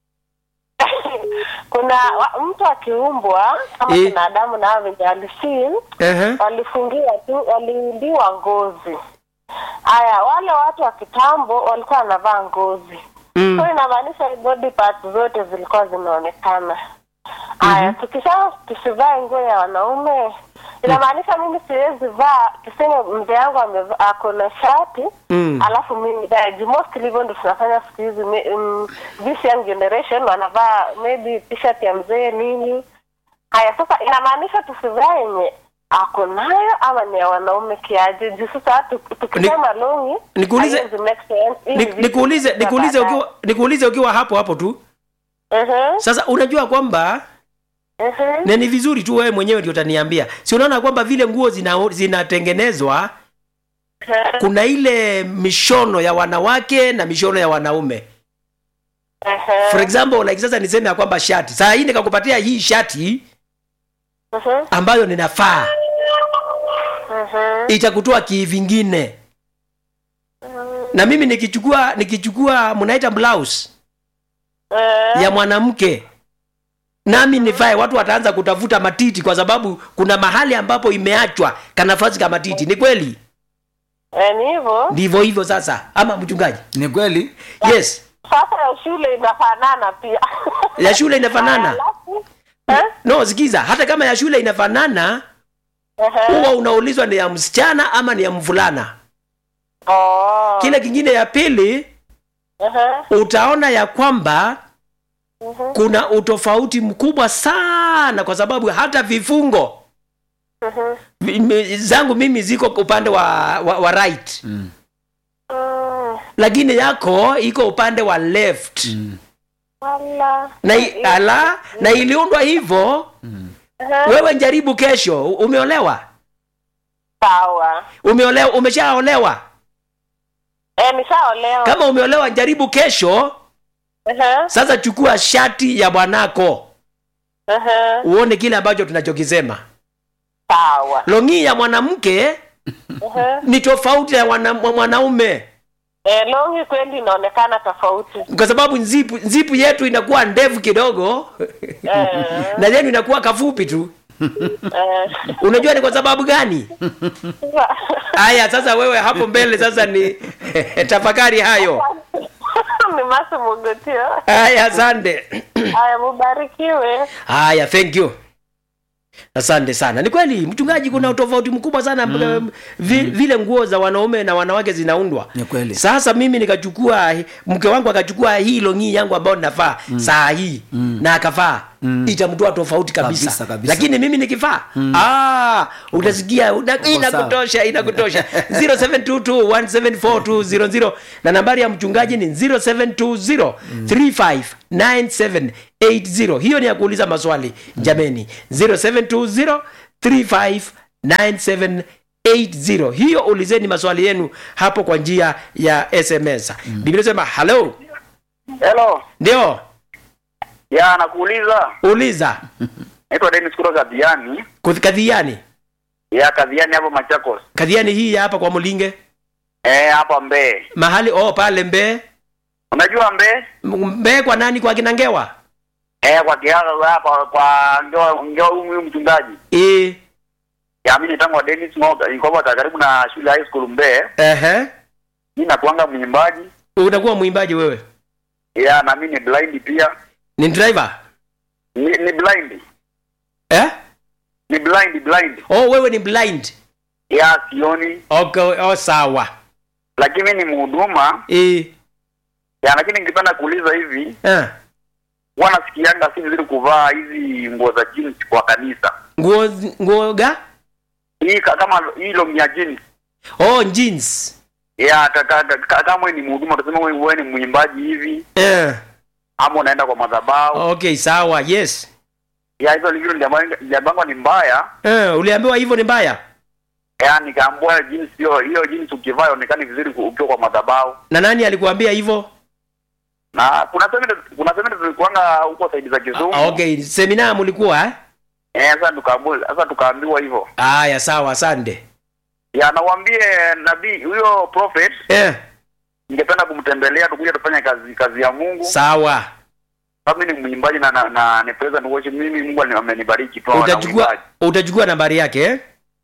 Speaker 3: Kuna mtu akiumbwa kama binadamu na vijana walifungiwa tu, waliuliwa ngozi. Haya, wale watu wa kitambo walikuwa wanavaa ngozi. So inamaanisha body parts zote zilikuwa zinaonekana. Haya, tusivae nguo ya wanaume. Inamaanisha mimi siwezi vaa, tuseme mzee yangu ako na shati, alafu mimi dai mostly hivyo ndio tunafanya siku hizi. This young generation wanavaa maybe t-shirt ya mzee nini. Haya, sasa inamaanisha tusivae yenye ako nayo ama ni ya wanaume kiaje? Sasa tukisema longi
Speaker 2: nikuulize ukiwa hapo tu. Sasa unajua kwamba na ni vizuri tu wewe mwenyewe ndio utaniambia. Si unaona kwamba vile nguo zinatengenezwa kuna ile mishono ya wanawake na mishono ya wanaume. For example, like sasa niseme kwamba shati. Sasa hii nikakupatia hii shati ambayo ninafaa. Itakutoa kivingine. Na mimi nikichukua mnaita blouse ya mwanamke, nami nivae, watu wataanza kutafuta matiti kwa sababu kuna mahali ambapo imeachwa kanafasi kama matiti. Ni kweli? Ndivyo hivyo sasa. Ama mchungaji?
Speaker 1: Ni kweli?
Speaker 2: Yes.
Speaker 3: Sasa ya shule inafanana pia.
Speaker 2: Ya shule inafanana? No, sikiza, hata kama ya shule inafanana, huwa unaulizwa ni ya msichana ama ni ya mvulana. Kile kingine ya pili, utaona ya kwamba kuna utofauti mkubwa sana, kwa sababu hata vifungo zangu mimi ziko upande wa right, lakini yako iko upande wa left. Na iliundwa hivyo. Wewe jaribu kesho. Umeolewa?
Speaker 3: Sawa.
Speaker 2: Umeolewa? Umeshaolewa?
Speaker 3: Nishaolewa.
Speaker 2: Kama umeolewa, jaribu kesho. Sasa chukua shati ya bwanako. Uone kile ambacho tunachokisema.
Speaker 3: Sawa.
Speaker 2: Longi ya mwanamke ni tofauti ya mwanaume.
Speaker 3: Longi kweli inaonekana tofauti.
Speaker 2: Kwa sababu zipu yetu inakuwa ndefu kidogo. Na yenu inakuwa kafupi tu. Unajua ni kwa sababu gani? Haya sasa wewe hapo mbele sasa ni tafakari hayo.
Speaker 3: Ni Maso Mogotio.
Speaker 2: Haya asante.
Speaker 3: Haya mubarikiwe.
Speaker 2: Haya thank you. Asante sana. Ni kweli mchungaji, kuna utofauti mkubwa sana vile nguo za wanaume na wanawake zinaundwa.
Speaker 1: Ni kweli.
Speaker 2: Sasa mimi nikachukua, mke wangu akachukua hii longi yangu ambayo ninavaa saa hii na akavaa, itamtoa tofauti kabisa. Lakini mimi nikivaa utasikia inakutosha. 0722174200 na nambari ya mchungaji ni 0720359780. Hiyo ni ya kuuliza maswali jameni. 0720359780. Hiyo ulizeni maswali yenu hapo kwa njia ya SMS. Biblia inasema hello.
Speaker 4: Hello.
Speaker 2: Ndio.
Speaker 4: Ya nakuuliza.
Speaker 2: Uliza.
Speaker 4: Naitwa Dennis kutoka Kadhiani.
Speaker 2: Kadhiani.
Speaker 4: Ya Kadhiani hapo Machakos.
Speaker 2: Kadhiani hii hapa kwa Mulinge.
Speaker 4: Hapa Mbe.
Speaker 2: Mahali pale Mbe.
Speaker 4: Unajua Mbe?
Speaker 2: Mbe kwa nani, kwa Kinangewa?
Speaker 4: Kwa Kiaga hapa kwa ngeo huyu mchungaji. Ya mimi tangu Dennis Ngoga, niko hapa karibu na shule high school Mbe. Mimi nakuanga mwimbaji.
Speaker 2: Unakuwa mwimbaji wewe?
Speaker 4: Ya na mimi ni blind pia.
Speaker 2: Ni driver?
Speaker 4: Ni blind. Ni blind.
Speaker 2: Wewe ni blind?
Speaker 4: Ya sioni.
Speaker 2: Okay, sawa.
Speaker 4: Lakini mimi ni mhuduma. Ya lakini ningependa kuuliza hivi. Wanasikianga si vizuri kuvaa hizi nguo za jeans kwa kanisa.
Speaker 2: Nguo ga?
Speaker 4: Hii kama hilo ni jeans.
Speaker 2: Jeans.
Speaker 4: Ya kama wewe ni mhuduma, tuseme wewe ni mwimbaji hivi. Ama unaenda kwa madhabahu.
Speaker 2: Okay, sawa, yes.
Speaker 4: Ya hizo livyo ndio ni mbaya.
Speaker 2: Uliambiwa hivyo ni mbaya?
Speaker 4: Nikaambiwa jeans hiyo jeans ukivaa inaonekana vizuri ukiwa kwa madhabahu.
Speaker 2: Na nani alikuambia hivyo?
Speaker 4: Na kuna semina tulikuanga huko saidi za Kisumu.
Speaker 2: Okay, semina mlikuwa
Speaker 4: sasa tukaambiwa hivyo.
Speaker 2: Haya sawa, asante.
Speaker 4: Ya nawaambie nabii huyo prophet. Ningependa kumtembelea tukuje tufanye kazi ya Mungu.
Speaker 2: Sawa.
Speaker 4: Mimi ni mwimbaji na ni present worship. Mimi Mungu amenibariki tu.
Speaker 2: Utachukua nambari yake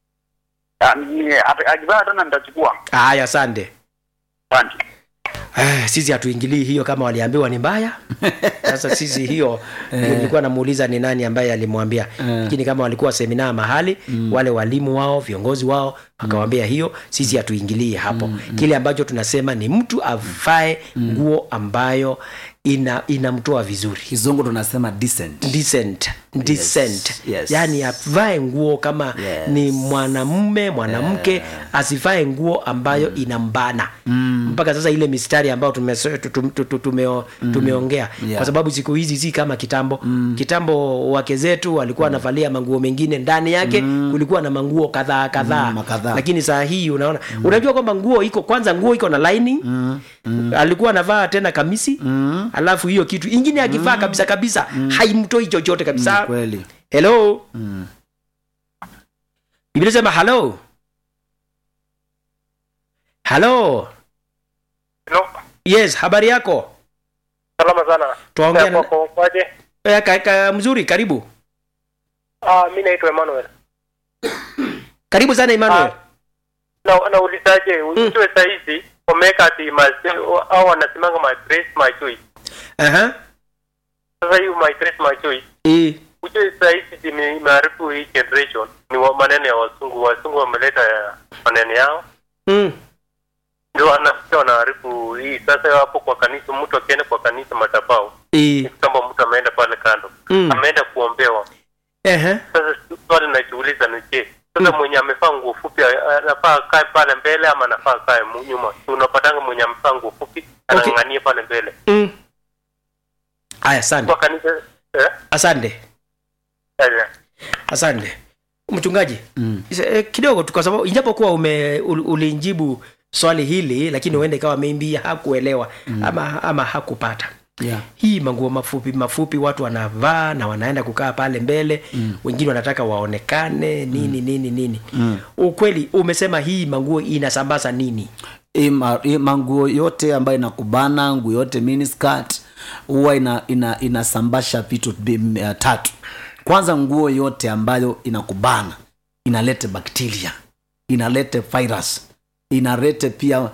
Speaker 4: akivaa tena nitachukua.
Speaker 2: Haya asante.
Speaker 4: Asante.
Speaker 2: Sisi hatuingilii hiyo kama waliambiwa ni mbaya. Sasa sisi hiyo nilikuwa namuuliza ni nani ambaye alimwambia. Lakini kama walikuwa semina mahali, wale walimu wao, viongozi wao akawaambia hiyo, sisi hatuingilii hapo. Kile ambacho tunasema ni mtu avae nguo ambayo inamtoa vizuri.
Speaker 1: Kizungu tunasema decent.
Speaker 2: Yes. Yaani avae nguo kama ni mwanamume, mwanamke, asivae nguo ambayo inambana. Mpaka sasa ile mistari ambayo tumeongea kwa sababu siku hizi si kama kitambo. Kitambo wake zetu walikuwa wanavalia manguo mengine, ndani yake kulikuwa na manguo kadhaa. Lakini saa hii unaona, unajua kwamba nguo iko na lining. Alikuwa anavaa tena kamisi. Alafu hiyo kitu ingine akivaa kabisa haimtoi chochote kabisa.
Speaker 1: Kweli.
Speaker 2: Hello. Biblia inasema hello. Hello. Yes, habari yako?
Speaker 4: Salama sana.
Speaker 2: Tuongea
Speaker 4: kwaje?
Speaker 2: Mzuri, karibu.
Speaker 4: Mimi naitwa Emmanuel.
Speaker 2: Karibu sana Emmanuel.
Speaker 4: Na ulizaje unitoe saizi omeka ati au wanasimanga my dress my choice. Sasa hiyo my dress my choice. Uje saizi imearifu hii generation ni maneno ya wazungu wameleta maneno yao. Ndio wanaarifu hii sasa hapo kwa kanisa, mtu akienda kwa kanisa madhabahu. Kama mtu ameenda pale kando, ameenda kuombewa. Sasa swali najiuliza ni je, sasa mwenye amevaa nguo fupi anafaa kae pale mbele ama anafaa kae nyuma? Unapatanga mwenye amevaa nguo fupi anang'ania pale mbele.
Speaker 2: Aya, asante.
Speaker 4: Kwa kanisa
Speaker 2: asante. Asante. Mchungaji, kidogo tu kwa sababu ijapokuwa ulijibu swali hili lakini uende ikawa maybe hakuelewa ama hakupata. Hii manguo mafupi watu wanavaa na wanaenda kukaa pale mbele. Wengine wanataka waonekane nini. Ukweli umesema hii manguo inasambaza nini?
Speaker 1: Manguo yote ambayo inakubana, nguo yote miniskirt huwa inasambasha vitu tatu. Kwanza, nguo yote ambayo inakubana inaleta bakteria. inalete virus, inalete pia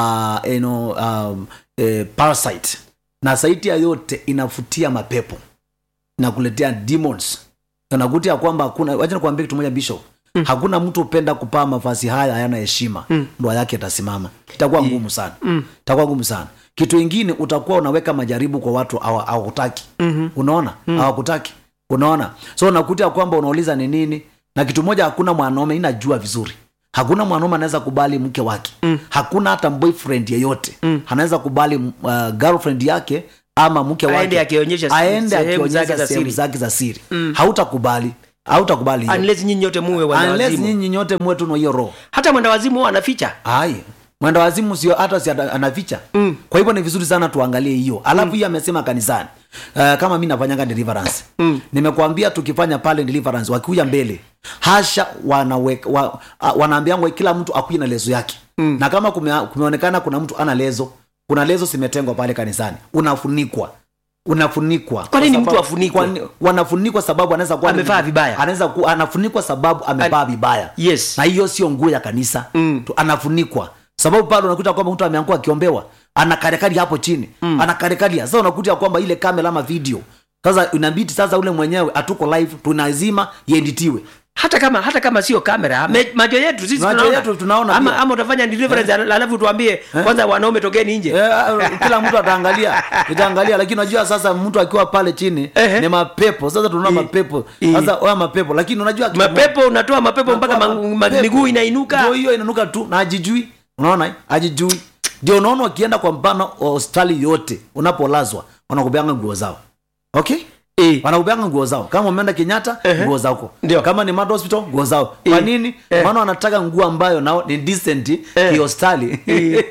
Speaker 1: parasite, na zaidi ya yote inafutia mapepo na kuletea demons. Unakuta kwamba hakuna, wacha nikwambie kitu moja Bishop, hakuna mtu upenda kupaa mavazi haya hayana heshima, ndoa yake itasimama. Itakuwa ngumu sana. Itakuwa ngumu sana. Kitu kingine utakuwa unaweka majaribu kwa watu hawakutaki. Unaona? Hawakutaki. Unaona? So unakuta kwamba unauliza ni nini? Na kitu moja, hakuna mwanaume, inajua vizuri, hakuna mwanaume anaweza kubali mke wake. Hakuna hata boyfriend yeyote anaweza kubali girlfriend yake ama mke wake
Speaker 2: aende akionyesha
Speaker 1: sehemu zake za siri. Hautakubali
Speaker 2: unless nyinyi nyote muwe wanawazimu.
Speaker 1: Unless nyinyi nyote muwe tu na hiyo roho.
Speaker 2: Hata mwenda wazimu anaficha.
Speaker 1: Mwenda wazimu sio hata si anaficha. Kwa hivyo ni vizuri sana tuangalie hiyo. Alafu hii amesema kanisani. Kama mimi nafanyanga deliverance. Nimekuambia tukifanya pale deliverance wakikuja mbele, hasha wanaambiangwa kila mtu akuye na lezo yake. Na kama kumeonekana kuna mtu ana lezo, kuna lezo zimetengwa pale kanisani, unafunikwa.
Speaker 2: Kwa nini mtu afunikwe?
Speaker 1: Wanafunikwa sababu anaweza kuwa
Speaker 2: amevaa vibaya.
Speaker 1: Anafunikwa sababu amevaa vibaya.
Speaker 2: Yes.
Speaker 1: Na hiyo sio nguo ya kanisa. Anafunikwa sababu pale unakuta kwamba mtu ameanguka akiombewa, anakarekadi hapo chini. Anakarekadi. Sasa unakuta kwamba ile kamera ama video, sasa inabidi sasa ule mwenyewe atuko live tunazima ieditiwe.
Speaker 2: Hata kama sio kamera, macho yetu sisi
Speaker 1: tunaona.
Speaker 2: Ama utafanya deliverance alafu tuambie kwanza wanaume tokeni nje.
Speaker 1: Kila mtu ataangalia, lakini unajua sasa mtu akiwa pale chini ni mapepo. Sasa tunaona mapepo. Sasa wao mapepo, lakini unajua
Speaker 2: mapepo, unatoa mapepo mpaka miguu inainuka.
Speaker 1: Ndio hiyo inainuka tu na hajijui. Unaona? Hajijui. Ndio unaona ukienda kwa mfano hospitali yote unapolazwa wanakubeanga nguo zao. Okay? Wanakubeanga nguo zao. Kama umeenda Kenyatta, nguo zako. Kama ni Mad Hospital, nguo zao. Kwa nini? Maana wanataka nguo ambayo nao ni decent hospitali.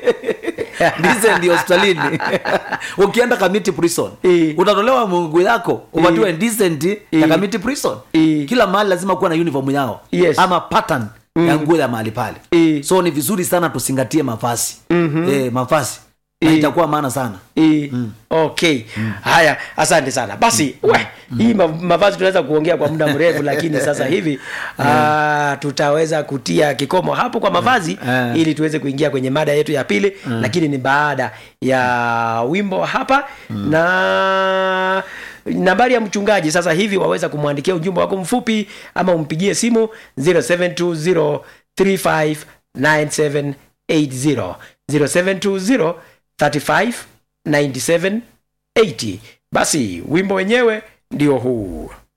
Speaker 1: Decent hospitalini. Ukienda Kamiti prison, utatolewa nguo yako, upatiwe decent ya Kamiti prison. Kila mahali lazima kuwa na uniform yao. Ama pattern ya nguo ya mahali pale. So ni vizuri sana tusingatie mavazi. Mavazi itakuwa maana sana.
Speaker 2: Okay. Haya, asante sana. Basi hii mavazi tunaweza kuongea kwa muda mrefu, lakini sasa hivi tutaweza kutia kikomo hapo kwa mavazi ili tuweze kuingia kwenye mada yetu ya pili, lakini ni baada ya wimbo hapa. Na nambari ya mchungaji sasa hivi waweza kumwandikia ujumbe wako mfupi ama umpigie simu 0720359780 0720359780. Basi wimbo wenyewe ndio huu.